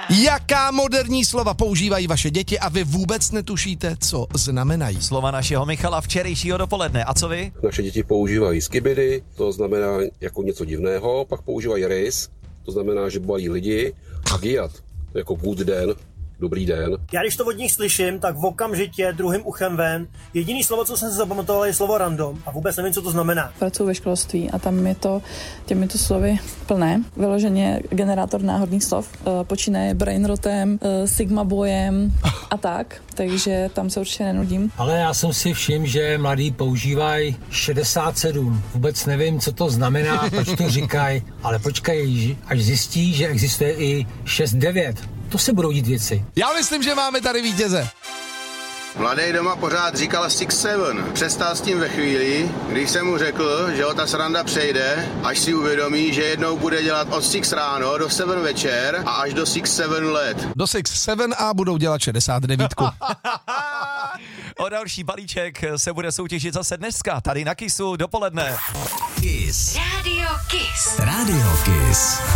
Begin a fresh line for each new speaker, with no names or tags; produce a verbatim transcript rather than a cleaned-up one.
Jaká moderní slova používají vaše děti a vy vůbec netušíte, co znamenají?
Slova našeho Michala včerejšího dopoledne. A co vy?
Naše děti používají skibidy, to znamená jako něco divného, pak používají rys, to znamená, že bají lidi, a giat, to jako good den, dobrý den.
Já když to od nich slyším, tak v okamžitě druhým uchem ven. Jediný slovo, co jsem si zapamatoval, je slovo random a vůbec nevím, co to znamená.
Pracuji ve školství a tam je to těmito slovy plné. Vyloženě generátor náhodných slov. Počínaje brainrotem, sigma bojem a tak, takže tam se určitě nenudím.
Ale já jsem si všiml, že mladí používají šedesát sedm. Vůbec nevím, co to znamená, proč to říkají, ale počkej, až zjistí, že existuje i šest devět. To se budou dít věci.
Já myslím, že máme tady vítěze.
Mladý doma pořád říkal six seven. Přestal s tím ve chvíli, když jsem mu řekl, že ho ta sranda přejde, až si uvědomí, že jednou bude dělat od six ráno do seven večer a až do six seven let.
Do six seven a budou dělat šedesát devět.
O další balíček se bude soutěžit zase dneska, tady na Kissu dopoledne.
Kiss.
Radio Kiss.
Radio Kiss.